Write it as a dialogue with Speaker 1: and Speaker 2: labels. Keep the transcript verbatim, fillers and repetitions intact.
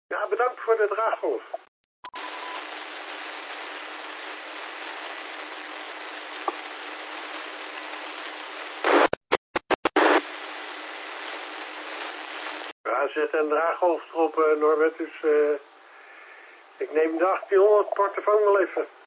Speaker 1: Ja, bedankt voor de draaggolf. Ja, zet een draaggolf erop, uh, Norbert. Dus uh, ik neem de achttienhonderd portefeuille wel even.